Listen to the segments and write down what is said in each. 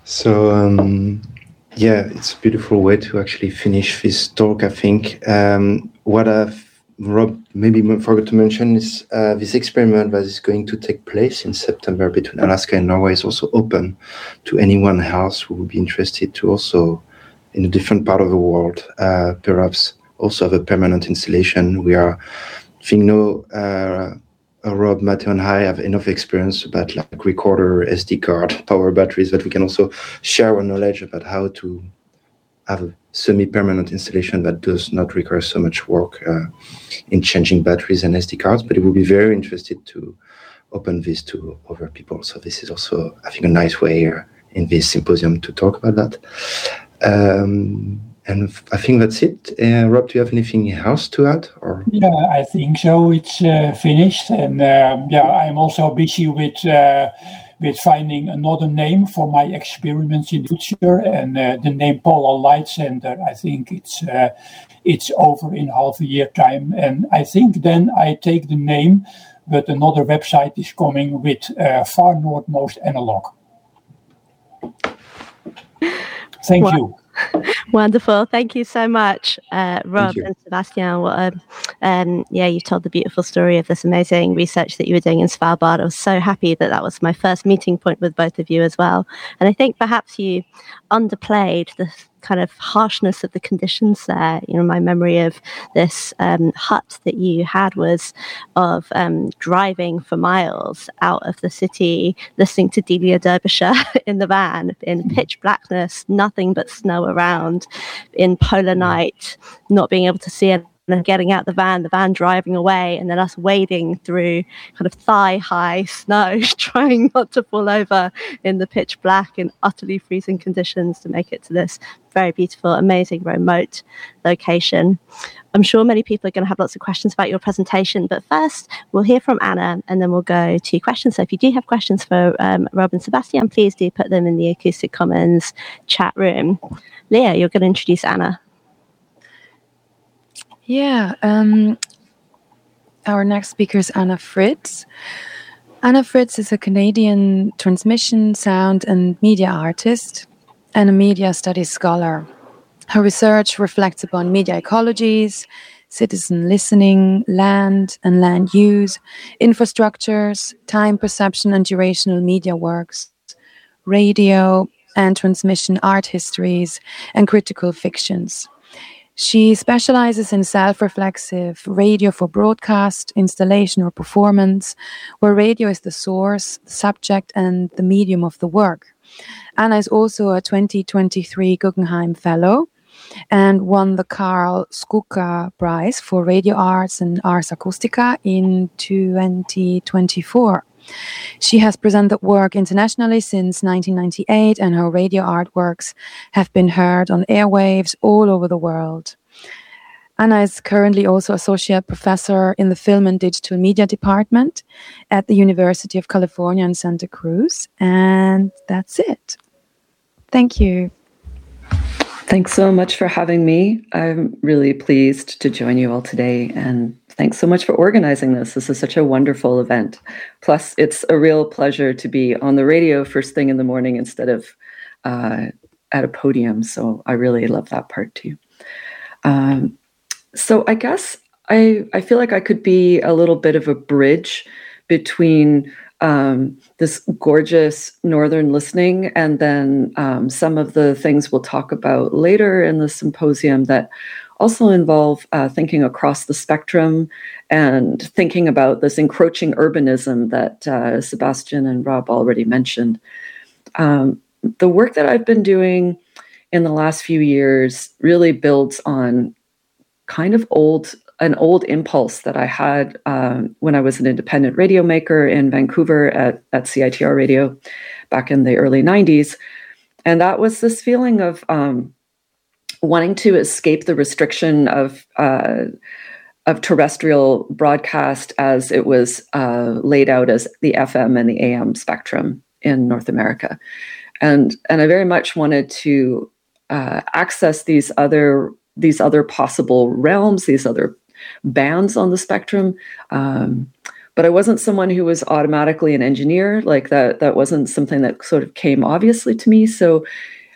So, yeah, it's a beautiful way to actually finish this talk, I think. What Rob maybe forgot to mention is this experiment that is going to take place in September between Alaska and Norway is also open to anyone else who would be interested to also, in a different part of the world, perhaps also have a permanent installation. We are, I think, Rob, Matteo, and I have enough experience about like recorder, SD card, power batteries that we can also share our knowledge about how to have a semi-permanent installation that does not require so much work in changing batteries and SD cards. But it would be very interested to open this to other people. So this is also, I think, a nice way in this symposium to talk about that. And I think that's it. Rob, do you have anything else to add? Or? Yeah, I think so. It's finished. And I'm also busy with finding another name for my experiments in the future. And the name Polar Light Center, I think it's over in half a year time. And I think then I take the name, but another website is coming with Far Northmost Analog. Thank you. Wonderful. Thank you so much, Rob and Sebastian. You've told the beautiful story of this amazing research that you were doing in Svalbard. I was so happy that was my first meeting point with both of you as well. And I think perhaps you underplayed the kind of harshness of the conditions there. You know, my memory of this hut that you had was of driving for miles out of the city, listening to Delia Derbyshire in the van in pitch blackness, nothing but snow around, in polar night, not being able to see it. And then getting out the van driving away, and then us wading through kind of thigh-high snow, trying not to fall over in the pitch black in utterly freezing conditions to make it to this very beautiful, amazing remote location. I'm sure many people are going to have lots of questions about your presentation, but first we'll hear from Anna and then we'll go to questions. So if you do have questions for Rob and Sebastian, please do put them in the Acoustic Commons chat room. Leah, you're going to introduce Anna. Yeah, our next speaker is Anna Fritz. Anna Fritz is a Canadian transmission, sound, and media artist and a media studies scholar. Her research reflects upon media ecologies, citizen listening, land and land use, infrastructures, time perception and durational media works, radio and transmission art histories, and critical fictions. She specializes in self-reflexive radio for broadcast, installation, or performance, where radio is the source, the subject, and the medium of the work. Anna is also a 2023 Guggenheim Fellow and won the Karl Skuka Prize for Radio Arts and Ars Acustica in 2024. She has presented work internationally since 1998, and her radio artworks have been heard on airwaves all over the world. Anna is currently also Associate Professor in the Film and Digital Media Department at the University of California in Santa Cruz. And that's it. Thank you. Thanks so much for having me. I'm really pleased to join you all today, and thanks so much for organizing this. This is such a wonderful event. Plus, it's a real pleasure to be on the radio first thing in the morning instead of at a podium. So I really love that part too. So I guess I feel like I could be a little bit of a bridge between this gorgeous northern listening and then some of the things we'll talk about later in the symposium that also involve thinking across the spectrum and thinking about this encroaching urbanism that Sebastian and Rob already mentioned. The work that I've been doing in the last few years really builds on kind of an old impulse that I had when I was an independent radio maker in Vancouver at CITR Radio back in the early 90s. And that was this feeling of wanting to escape the restriction of terrestrial broadcast as it was laid out as the FM and the AM spectrum in North America. And I very much wanted to access these other possible realms, these other bands on the spectrum, But I wasn't someone who was automatically an engineer. Like that wasn't something that sort of came obviously to me. So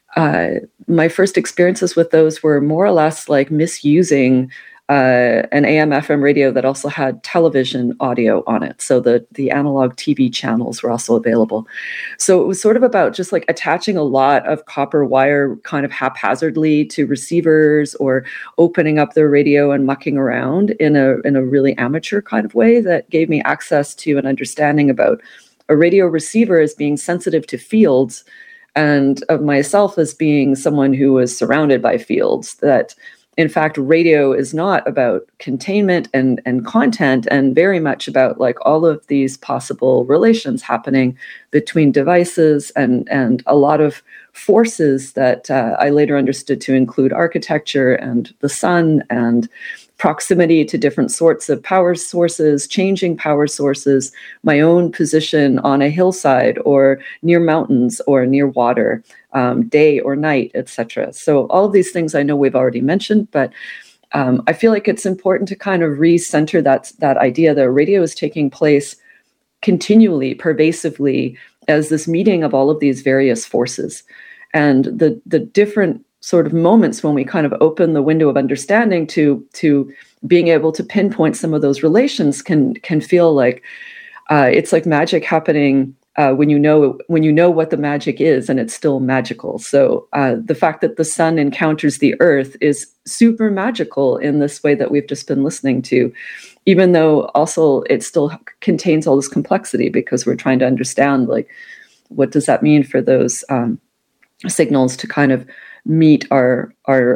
my first experiences with those were more or less like misusing an AM/FM radio that also had television audio on it. So the analog TV channels were also available. So it was sort of about just like attaching a lot of copper wire kind of haphazardly to receivers, or opening up the radio and mucking around in a really amateur kind of way that gave me access to an understanding about a radio receiver as being sensitive to fields, and of myself as being someone who was surrounded by fields. That in fact, radio is not about containment and content, and very much about like all of these possible relations happening between devices and a lot of forces that I later understood to include architecture and the sun and proximity to different sorts of power sources, changing power sources, my own position on a hillside or near mountains or near water, day or night, etc. So all of these things I know we've already mentioned, but I feel like it's important to kind of recenter that idea that radio is taking place continually, pervasively, as this meeting of all of these various forces. And the different sort of moments when we kind of open the window of understanding to being able to pinpoint some of those relations can feel like it's like magic happening when you know what the magic is, and it's still magical. So the fact that the sun encounters the earth is super magical in this way that we've just been listening to, even though also it still contains all this complexity, because we're trying to understand like what does that mean for those signals to kind of meet our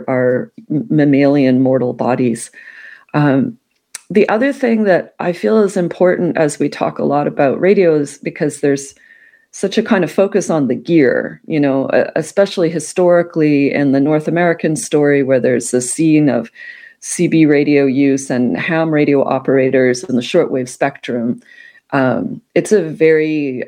mammalian mortal bodies. The other thing that I feel is important as we talk a lot about radio is because there's such a kind of focus on the gear, you know, especially historically in the North American story, where there's a scene of CB radio use and ham radio operators in the shortwave spectrum. It's a very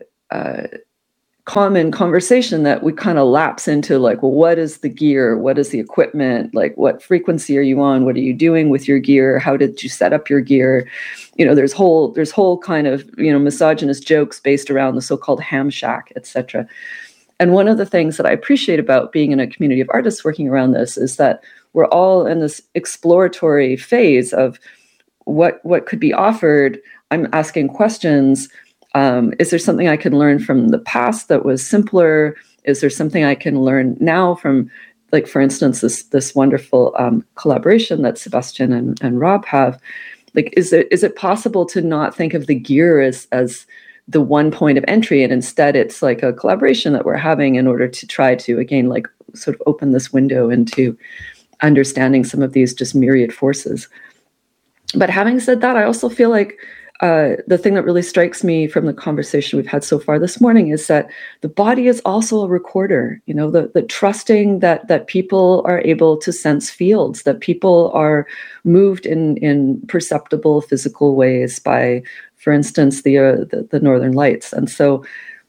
common conversation that we kind of lapse into, like, well, what is the gear? What is the equipment? Like, what frequency are you on? What are you doing with your gear? How did you set up your gear? You know, there's whole kind of, you know, misogynist jokes based around the so-called ham shack, etc. And one of the things that I appreciate about being in a community of artists working around this is that we're all in this exploratory phase of what could be offered. I'm asking questions. Is there something I can learn from the past that was simpler? Is there something I can learn now from, like, for instance, this wonderful collaboration that Sebastian and Rob have? Like, is it possible to not think of the gear as the one point of entry, and instead it's like a collaboration that we're having in order to try to, again, like, sort of open this window into understanding some of these just myriad forces. But having said that, I also feel like the thing that really strikes me from the conversation we've had so far this morning is that the body is also a recorder. You know, the trusting that people are able to sense fields, that people are moved in perceptible physical ways by, for instance, the Northern Lights. And so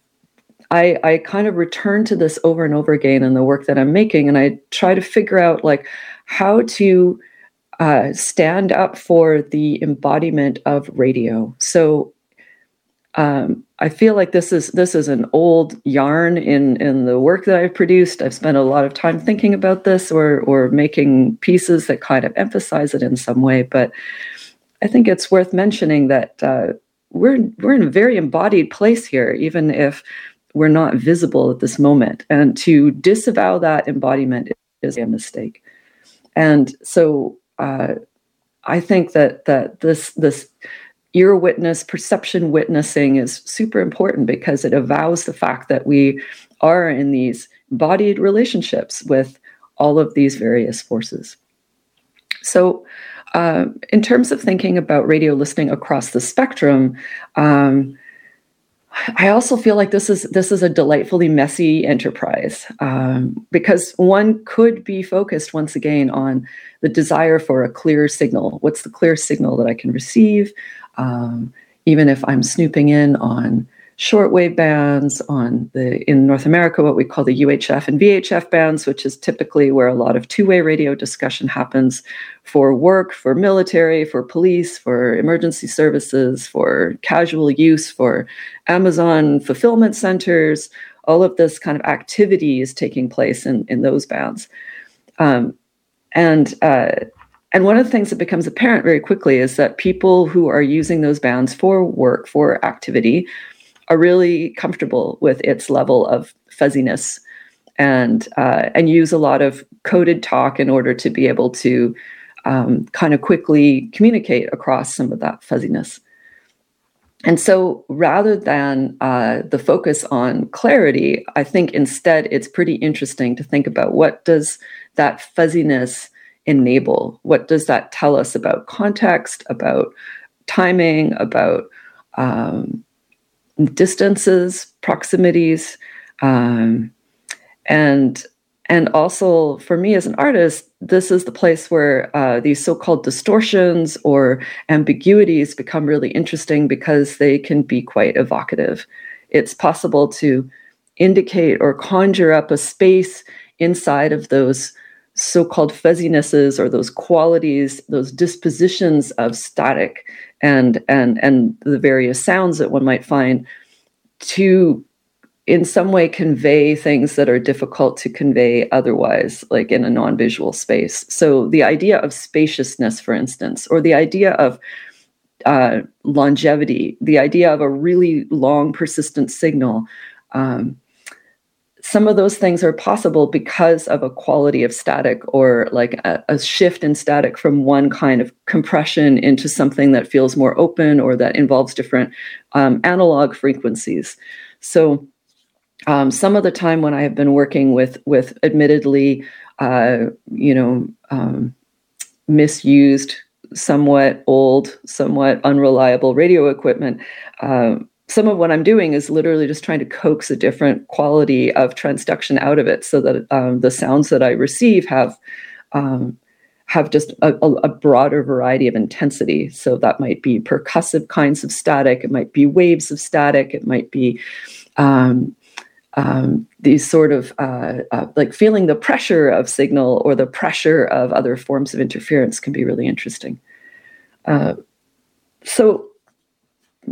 I kind of return to this over and over again in the work that I'm making, and I try to figure out, like, how to stand up for the embodiment of radio. So I feel like this is an old yarn in the work that I've produced. I've spent a lot of time thinking about this or making pieces that kind of emphasize it in some way. But I think it's worth mentioning that we're in a very embodied place here, even if we're not visible at this moment. And to disavow that embodiment is a mistake. And so I think that this ear witness, perception witnessing is super important, because it avows the fact that we are in these embodied relationships with all of these various forces. So in terms of thinking about radio listening across the spectrum, I also feel like this is a delightfully messy enterprise, because one could be focused once again on the desire for a clear signal. What's the clear signal that I can receive? Even if I'm snooping in on shortwave bands, in North America, what we call the UHF and VHF bands, which is typically where a lot of two-way radio discussion happens for work, for military, for police, for emergency services, for casual use, for Amazon fulfillment centers. All of this kind of activity is taking place in those bands. And one of the things that becomes apparent very quickly is that people who are using those bands for work, for activity, are really comfortable with its level of fuzziness and use a lot of coded talk in order to be able to kind of quickly communicate across some of that fuzziness. And so rather than the focus on clarity, I think instead it's pretty interesting to think about what does that fuzziness enable? What does that tell us about context, about timing, about distances, proximities, and also for me as an artist, this is the place where these so-called distortions or ambiguities become really interesting because they can be quite evocative. It's possible to indicate or conjure up a space inside of those so-called fuzzinesses or those qualities, those dispositions of static and the various sounds that one might find to in some way convey things that are difficult to convey otherwise, like in a non-visual space. So the idea of spaciousness, for instance, or the idea of longevity, the idea of a really long persistent signal, some of those things are possible because of a quality of static or like a shift in static from one kind of compression into something that feels more open or that involves different analog frequencies. So some of the time when I have been working with admittedly, misused, somewhat old, somewhat unreliable radio equipment, some of what I'm doing is literally just trying to coax a different quality of transduction out of it so that the sounds that I receive have just a broader variety of intensity. So that might be percussive kinds of static. It might be waves of static. It might be these sort of like feeling the pressure of signal or the pressure of other forms of interference can be really interesting. So